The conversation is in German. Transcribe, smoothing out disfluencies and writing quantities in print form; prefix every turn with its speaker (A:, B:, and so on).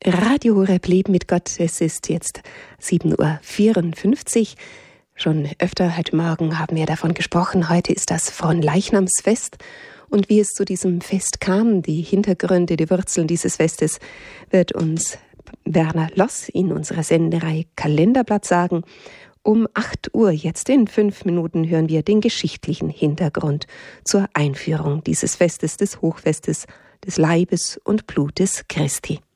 A: Radio Horeb Leben mit Gott. Es ist jetzt 7:54 Uhr. Schon öfter heute Morgen haben wir davon gesprochen. Heute ist das Fronleichnamsfest. Und wie es zu diesem Fest kam, die Hintergründe, die Wurzeln dieses Festes, wird uns Werner Loss in unserer Sendereihe Kalenderblatt sagen. Um 8 Uhr, jetzt in 5 Minuten, hören wir den geschichtlichen Hintergrund zur Einführung dieses Festes, des Hochfestes, des Leibes und Blutes Christi.